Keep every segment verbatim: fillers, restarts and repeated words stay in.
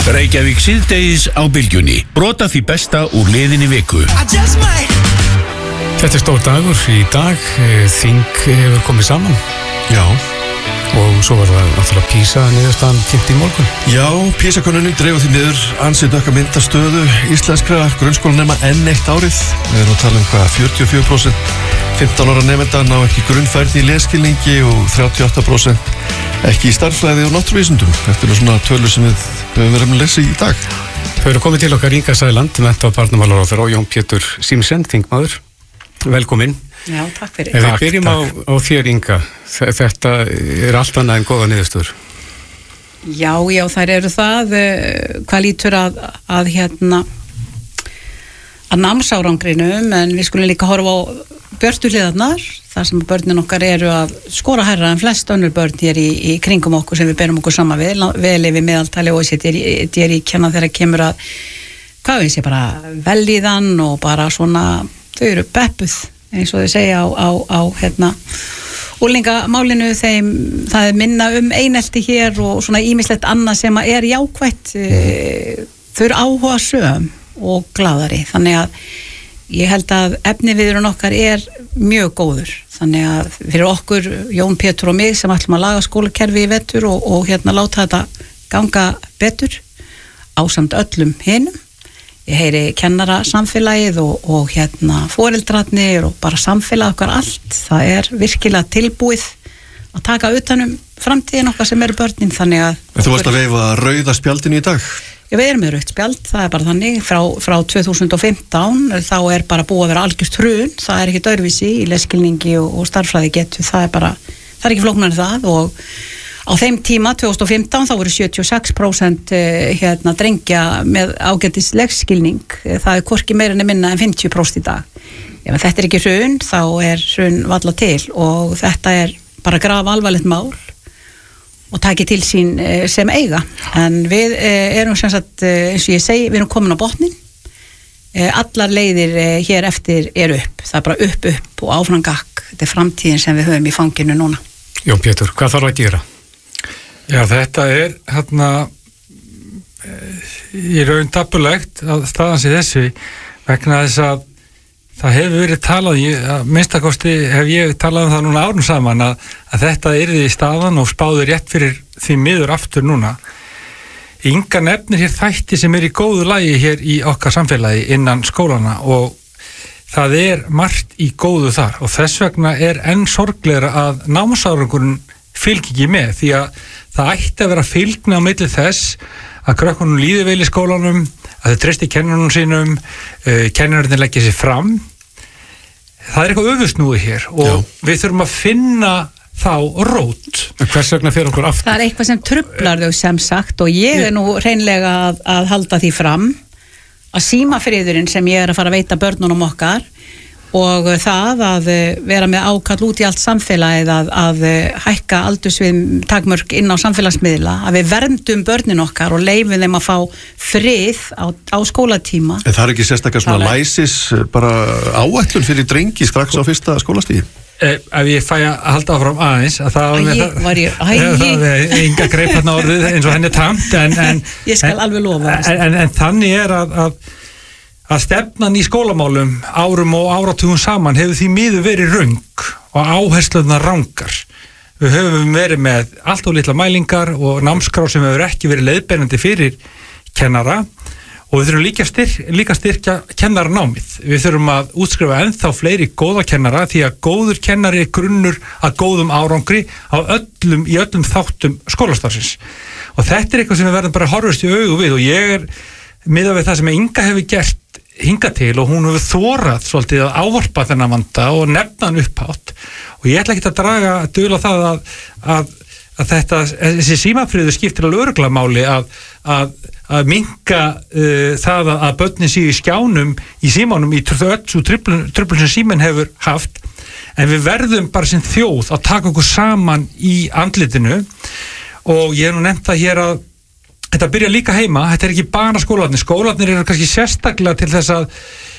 Reykjavík síðdegis á bylgjunni. Brota því besta úr liðinni viku. Þetta er stór dagur í dag. Þing hefur komið saman. Já. Og svo var það náttúrulega PISA niðurstaðan kynnt í morgun. Já, PISA-könnunin dreifur því niður ansið dökka myndastöðu íslenskra grunnskólanema enn eitt árið. Við erum að tala um hvað, fjörutíu og fjögur prósent fimmtán ára nemenda ná ekki grunnfærni í lesskilningi og þrjátíu og átta prósent ekki í starffræði og náttúruvísindum. Þetta er svona tölur sem við höfum verið að lesa í dag. Þau eru komið til okkar Inga Sæland, mennta- og barnamálaráðherra, og Jón Pétur Símsen, þingmaður. Velkomin. Já, takk fyrir. Ef við byrjum á, á þér, Inga, þetta er allt annað en góða niðurstöður. Já, já, þær eru það. Hvað lítur að, að hérna að námsárangrinum, en við skulum líka horfa á björtuhliðarnar, þar sem börnin okkar eru að skora hærra en flest önnur börn hér í, í kringum okkur sem við berum okkur saman við, vel yfir meðaltali og þetta er í kenna þegar kemur að, hvað við sé, bara velíðan og bara svona, þau eru beppuð, eins og þau segja á, á, á hérna, úlingamálinu, þeim, það er minna um einelti hér og svona ýmislegt annað sem er jákvætt, þau eru áhugasöm og glaðari, þannig að ég held að efniviðurinn okkar er mjög góður, þannig að fyrir okkur, Jón Pétur og mig sem ætlum að laga skólakerfi í vetur og, og hérna láta þetta ganga betur ásamt öllum hinum. Ég heyri kennara samfélagið og, og hérna foreldrarnir og bara samfélag okkar allt, það er virkilega tilbúið að taka utanum framtíðin okkar sem eru börnin, þannig að okkur... Þú varst að veifa rauða spjaldinu í dag? Já, við erum með rautt spjald, það er bara þannig, frá, frá tvö þúsund og fimmtán, þá er bara búið að vera algjört hrun, það er ekki öðruvísi í lesskilningi og, og starffræði getu, það er bara, það er ekki flóknar en það, og á þeim tíma, tvö þúsund og fimmtán, þá voru sjötíu og sex prósent hérna, drengja með ágætis lesskilning, það er hvorki meira en minna en fimmtíu prósent í dag. Ef þetta er ekki hrun, þá er hrun valla til og þetta er bara graf alvarlegt mál og taki til sín sem eiga, en við erum sem sagt, eins og ég segi, við erum komin á botnin, allar leiðir hér eftir eru upp, það er bara upp, upp og áfram gakk, þetta er framtíðin sem við höfum í fanginu núna. Jón Pétur, hvað þarf að gera? Já, þetta er hérna í raun dapurlegt að staðan sé þessi vegna þess að það hefur verið talað, að minnstakosti hef ég talað um það núna árum saman að, að þetta yrði í staðan og spáði rétt fyrir því miður aftur núna. Inga nefnir hér þætti sem er í góðu lagi hér í okkar samfélagi innan skólana og það er margt í góðu þar og þess vegna er enn sorglegra að námsárangurinn fylgir ekki með því að það ætti að vera fylgni á milli þess að krökkunum líði vel í skólanum, að þau treysti kennarunum sínum, uh, kennararnir leggja sér fram. Það er eitthvað öfusnúið hér og Já. Við þurfum að finna þá rót. Hvers vegna fyrir okkur aftur? Það er eitthvað sem truflar þau sem sagt og ég er nú hreinlega að, að halda því fram að símafriðurinn sem ég er að fara að veita börnunum okkar og það að vera með ákall út í allt samfélagið að, að hækka aldursvið takmörk inn á samfélagsmiðla, að við verndum börnin okkar og leifum þeim að fá frið á, á skólatíma. En það er ekki sérstaklega svona læsis bara áætlun fyrir drengi strax á fyrsta skólastíði? Eh, ef ég fæ að halda áfram aðeins að það var ég, það Inga greip hérna orðið eins og henni tamt en, en, ég skal alveg lofa en, en, en þannig er að, að að stefnan í skólamálum árum og áratugum saman hefur því miður verið röng og áhersluðnar rangar. Við höfum verið með allt og litla mælingar og námskrá sem hefur ekki verið leiðbeinandi fyrir kennara og við þurfum líka, styrk, líka styrkja kennaranámið. Við þurfum að útskrifa ennþá fleiri góða kennara því að góður kennari er grunnur að góðum árangri á öllum, í öllum þáttum skólastarfsins. Og þetta er eitthvað sem við verðum bara að horfast í augu við og ég er miðað við það sem Inga hefur gert hinga til og hún hefur þorað svolítið að ávarpa þennan vanda og nefna hann upphátt og ég ætla ekki að draga að dula það að, að, að þetta, þessi símafriður skiptir alveg örugglega máli að, að, að minnka uh, það að, að börnin séu í skjánum í símanum í öllu truflun sem síminn hefur haft en við verðum bara sem þjóð að taka okkur saman í andlitinu og ég hef nú nefnt það hér að þetta byrja líka heima, þetta er ekki bara skólarnir, skólarnir eru kannski sérstaklega til þess að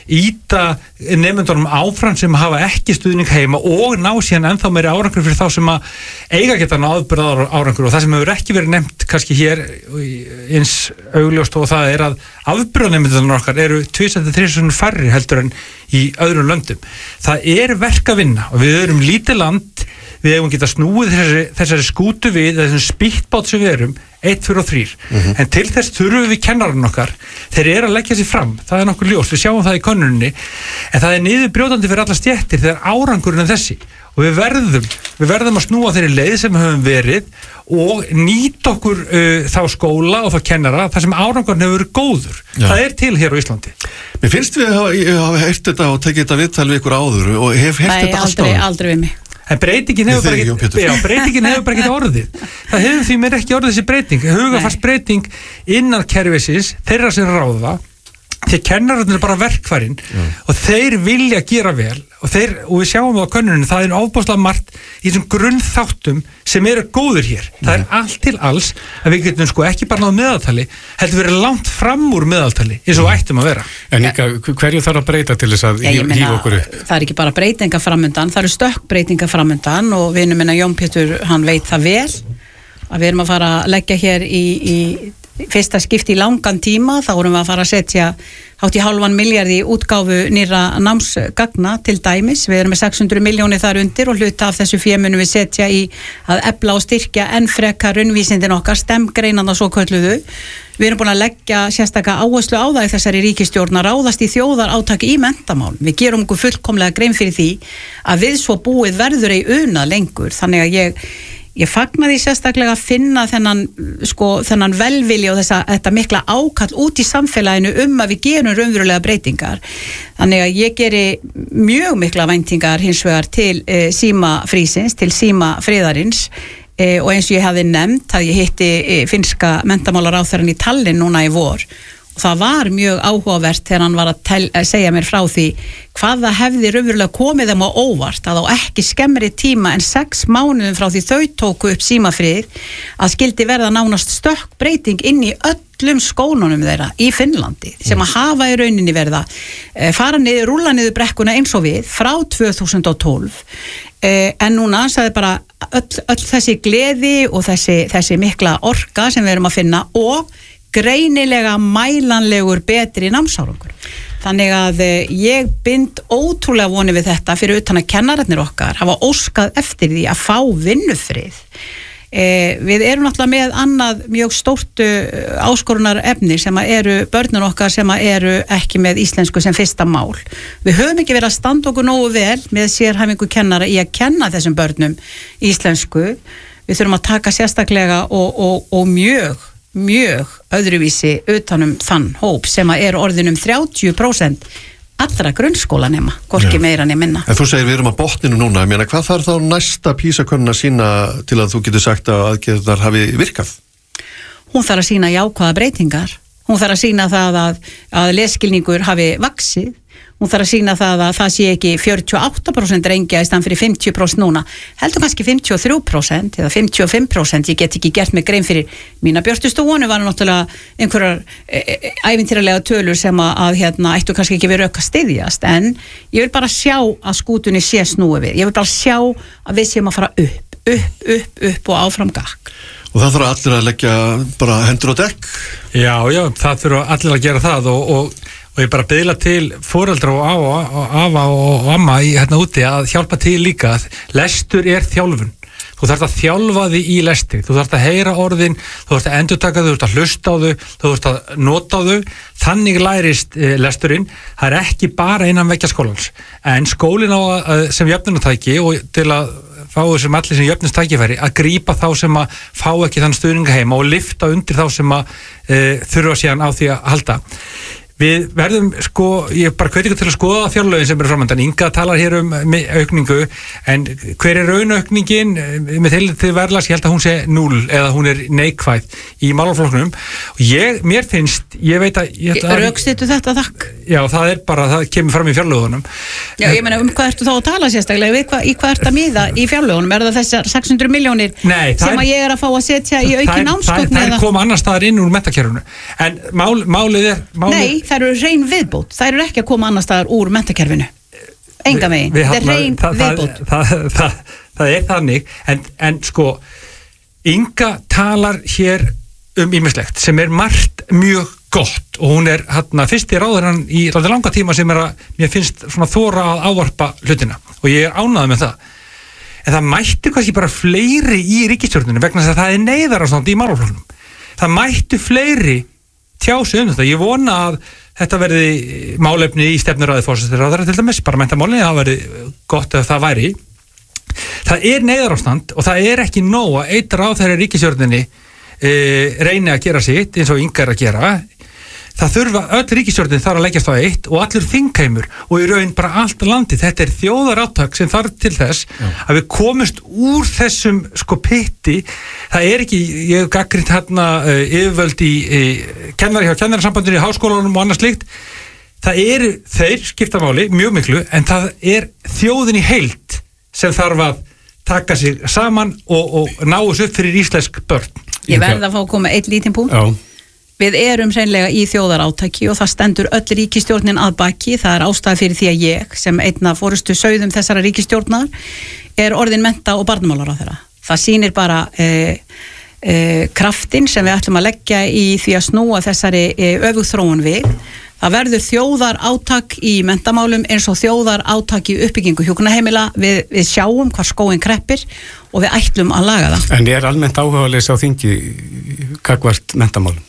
íta nemendunum áfram sem hafa ekki stuðning heima og ná síðan ennþá meiri árangur fyrir þá sem að eiga geta náðbyrðar árangur og það sem hefur ekki verið nefnt kannski hér eins augljóst og það er að afbyrðanemendunum okkar eru tvisvar til þrisvar færri heldur en í öðrum löndum. Það er verk að vinna og við erum lítið land, við hefum getað snúið þessari, þessari skútu við, þessum spýttbát sem við erum, eitt, fyrir og þrýr. Mm-hmm. En til þess þurfum við kennarinn okkar, þeir eru að leggja sér fram, það er nokkuð ljós, við sjáum það í könnuninni, en það er niðurbrjótandi fyrir alla stéttir þegar árangurinn er þessi. Og við verðum, við verðum að snúa þeirri leið sem við höfum verið og nýta okkur uh, þá skóla og þá kennara þar sem árangurinn hefur verið góður. Já. Það er til hér á Íslandi. Mér finnst við að hafa heyrt þetta og tekið þetta viðtal við ykkur áður og hef heyrt þetta alltaf. Nei, aldrei, aldrei við mig. En breytingin hefur bara ekki, já, breytingin hefur bara ekki orðið. Það hefur því mér ekki orðið þessi breyting. Hugafast breyting innan kerfisins, þeirra sem ráða, þeir kennararnir er bara verkfærin mm. og þeir vilja gera vel og, þeir, og við sjáum það á könnuninu, það er ofboðslega margt í þessum grunnþáttum sem eru góður hér. Mm. Það er allt til alls að við getum sko ekki bara náð meðaltali, heldur verið langt fram úr meðaltali eins og ættum að vera. En líka, hverju þarf að breyta til þess að hífa okkur upp? Það er ekki bara breytinga framundan, það eru stökkbreytinga framundan og vinur minna Jón Pétur, hann veit það vel að við erum að fara að leggja hér í, í fyrsta skipti í langan tíma, þá erum við að fara að setja hátt í hálfan milljarð í útgáfu nýrra námsgagna til dæmis, við erum með sex hundruð milljónir þar undir og hluta af þessu fé munum við setja í að efla og styrkja enn frekar raunvísindin okkar, stemgreinana svo kölluðu. Við erum búin að leggja sérstaka áherslu á það í þessari ríkisstjórn að ráðast í þjóðar átaki í menntamál. Við gerum okkur fullkomlega grein fyrir því að við svo búið verður ei unað lengur, þannig að ég Ég fagnaði sérstaklega að finna þennan, sko, þennan velvilja og þessa, þetta mikla ákall út í samfélaginu um að við gerum raunverulega breytingar. Þannig að ég geri mjög mikla væntingar hins vegar til e, símafrísins, til símafriðarins e, og eins og ég hafi nefnt að ég hitti e, finnska menntamálaráðherrann í Tallinn núna í vor. Það var mjög áhugavert þegar hann var að, tel, að segja mér frá því hvað það hefði raunverulega komið þeim á óvart að á ekki skemmri tíma en sex mánuðum frá því þau tóku upp símafrið að skildi verða nánast stökkbreyting inn í öllum skólanum þeirra í Finnlandi sem að hafa í rauninni verða fara niður, rúlla niður brekkuna eins og við frá tvö þúsund og tólf en núna sagði bara öll, öll þessi gleði og þessi, þessi mikla orka sem við erum að finna og greinilega mælanlegur betri námsárangur. Þannig að ég bind ótrúlega voni við þetta fyrir utan að kennararnir okkar hafa óskað eftir því að fá vinnufrið. Eh, við erum náttúrulega með annað mjög stórt áskorunar efni sem að eru börnur okkar sem að eru ekki með íslensku sem fyrsta mál. Við höfum ekki verið að standa okkur nógu vel með sérhæfingu kennara í að kenna þessum börnum íslensku. Við þurfum að taka sérstaklega og, og, og mjög mjög öðruvísi utanum þann hóp sem að er orðinum þrjátíu prósent allra grunnskólanema, hvorki meira nema minna. En þú segir við erum að botninu núna, ég meina hvað þarf þá næsta PISA-könnun að sína til að þú getur sagt að aðgerðnar hafi virkað? Hún þarf að sína jákvæða breytingar, hún þarf að sína það að, að lesskilningur hafi vaxið, hún þarf að sína það að það sé ekki fjörutíu og átta prósent rengja í stand fyrir fimmtíu prósent núna, heldur kannski fimmtíu og þrjú prósent eða fimmtíu og fimm prósent, ég get ekki gert mig grein fyrir mína björtustu vonu var náttúrulega einhverjar e, e, ævintýralega tölur sem að, að hérna ættu kannski ekki verið auka styðjast, en ég vil bara sjá að skútunni sé snúi við, ég vil bara sjá að við séum að fara upp, upp, upp, upp og áfram gakk. Og það þurfa allir að leggja bara hendur á dekk? Já, já, það þurfa allir að gera það og, og og ég bara biðla til foreldra og afa og, afa og amma í hérna úti að hjálpa til líka. Lestur er þjálfun. Þú þarft að þjálfa þig í lestri, þú þarft að heyra orðin, þú þarft að endurtaka þau, þú þarft að hlusta á þau, þú þarft að nota þau, þannig lærist e, lesturinn. Það er ekki bara innan veggja skólans, en skólinn á að, sem jöfnunartæki og til að fá þessum allir sem jöfnustækifæri að grípa þá sem að fá ekki þann stuðninga heima og lyfta undir þá sem að e, þurfa síðan á því að halda. Við verðum, sko, ég bara hvet ykkur til að skoða fjárlögin sem eru framöndan. Inga talar hér um aukningu, en hver er raunaukningin með til til verðlags? Ég held að hún sé núll eða hún er neikvæð í málaflokknum. Og ég, mér finnst, ég veit að... Rökstýttu þetta þakk? Já, það er bara, það kemur fram í fjárlögunum. Já, ég meina, um hvað ertu þá að tala sérstaklega? Við hvað, í hvað ert að miða í fjárlögunum? Er það þessar sex hundruð milljónir Nei, sem að ég er að fá að setja í aukin námsgögn? Það er koma annar staðar inn úr menntakerfinu. En mál, málið er... Málið, Nei, þær eru reyn viðbót, þær eru ekki að koma annar staðar úr menntakerfinu enga megin, þetta er reyn viðbót það, það, það, það er þannig en, en sko Inga talar hér um ýmislegt sem er margt mjög gott og hún er hérna fyrsti ráðherrann í ráði langa tíma sem er að mér finnst svona þora að ávarpa hlutina og ég er ánægður með það en það mættu kannski bara fleiri í ríkisstjórninu vegna þess að það er neyðarástand í málaflokknum. Það mættu fleiri tjá sig um þetta. Ég vona að þetta verði málefni í stefnuræði forsætisráðherra til dæmis, bara menntamálin, það verði gott ef það væri. Það er neyðarástand og það er ekki nóg að einn ráðherra í ríkisstjórninni e, reyni að gera sitt eins og Inga er að gera. Það þurfa öll ríkisstjórnin þar að leggjast á eitt og allur þingheimur og í raun bara allt landið. Þetta er þjóðaráttak sem þarf til þess Já. Að við komumst úr þessum sko pitti. Það er ekki, ég hef gagnrýnt hérna uh, yfirvöld í uh, kennari hjá kennarasambandinu í háskólanum og annað slíkt. Það eru þeir skipta máli mjög miklu en það er þjóðin í heild sem þarf að taka sig saman og, og ná þessu upp fyrir íslensk börn. Ég verð að fá að koma eitt lítinn punkt. Já. Við erum hreinlega í þjóðarátaki og það stendur öll ríkisstjórnin að baki. Það er ástæða fyrir því að ég, sem einna fórustu sauðum þessara ríkisstjórnar, er orðin mennta- og barnamálaráðherra. Það sýnir bara eh, eh, kraftin sem við ætlum að leggja í því að snúa þessari eh, öfugþróun við. Það verður þjóðarátak í menntamálum eins og þjóðarátak í uppbyggingu hjúkrunarheimila. Við, við sjáum hvað skóin kreppir og við ætlum að laga það. En er almennt áhugaleysi á þingi gagnvart menntamálum?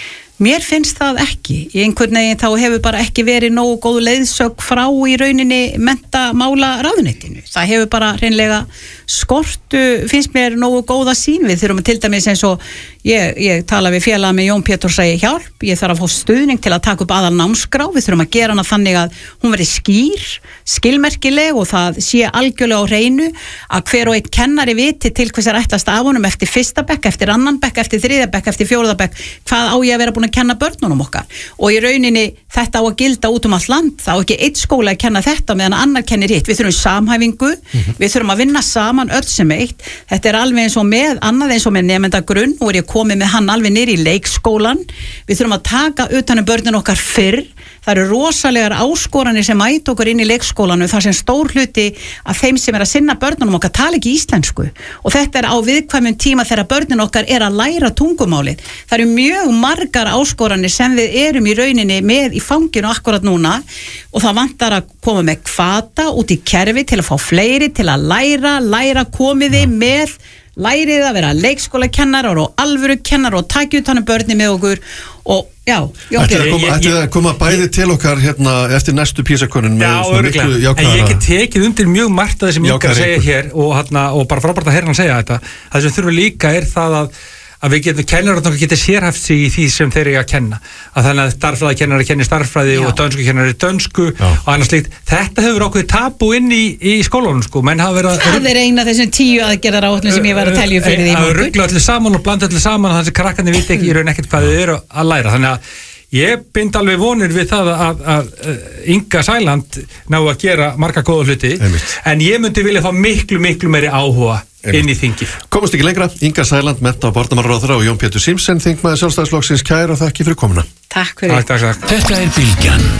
Mér finnst það ekki. Í einhvern veginn þá hefur bara ekki verið nógu góð leiðsögn frá í rauninni menntamála ráðuneytinu. Það hefur bara hreinlega skortu, finnst mér nógu góða sín. Við þurfum til dæmis eins og ég, ég tala við félaga með Jón Pétur og segi hjálp, ég þarf að fá stuðning til að taka upp aðal námskrá. Við þurfum að gera hana þannig að hún verði skýr, skilmerkileg og það sé algjörlega á hreinu að hver og einn kennari viti til hvers er ætlast af honum eftir fyrsta bekk, eftir annan bekk, eftir þriðja bekk, eftir fjórða bekk, hvað á ég að vera búin að kenna börnunum okkar. Og í rauninni þetta á að gilda út um allt land, það á ekki einn skóla að kenna þetta meðan annar kennir hitt. Við þurfum samhæfingu, mm-hmm. við þurfum að vinna saman öll sem eitt. Þetta er alveg eins og með annað eins og með nemendagrunn og er ég komið með hann alveg niður í leikskólan. Við þurfum að taka utan um börnin okkar fyrr. Það eru rosalegar áskoranir sem mæta okkur inn í leikskólanu þar sem stór hluti af þeim sem er að sinna börnunum okkar tala ekki íslensku og þetta er á viðkvæmum tíma þegar börnin okkar er að læra tungumálið. Það eru mjög margar áskoranir sem við erum í rauninni með í fanginu akkurat núna og það vantar að koma með hvata út í kerfi til að fá fleiri til að læra, læra komiði með lærið að vera leikskólakennarar og alvöru kennar og takja utan um börni með okkur og já, Ætti það koma, ætti það koma bæði til okkar hérna eftir næstu PISA-könnun með já, svona miklu jákvæðara. En ég get tekið undir mjög margt að það sem ég kan segja hér og, hérna, og bara frábært að herra hann segja þetta. Það sem þurfum líka er það að að við getum kennarar geta sérhæft sig í því sem þeir eru að kenna. Að þannig að starffræði kennari kenni starffræði og dönsku kennari dönsku Já. Og annars slíkt. Þetta hefur ákveðið tabu inn í, í skólanum sko. Menn hafa verið að... Það er eina þessum tíu aðgerðar áætlun sem ég var að telja fyrir því. Það ruggla allir saman og blanda allir saman þannig að krakkarnir viti ekki í raun ekkert hvað þau eru að læra. Þannig að ég bind alveg vonir við það að, að, að Inga Sæland ná að gera marga góða hluti Einmitt. En ég myndi vilja fá miklu, miklu meiri áhuga Einmitt. Inn í þingið. Komast ekki lengra, Inga Sæland, mennta- og barnamálaráðherra og Jón Pétur Simsen, þingmaður Sjálfstæðisflokksins, kæra og þakki fyrir komuna. Takk fyrir. Takk, takk, takk. Þetta er Bylgjan.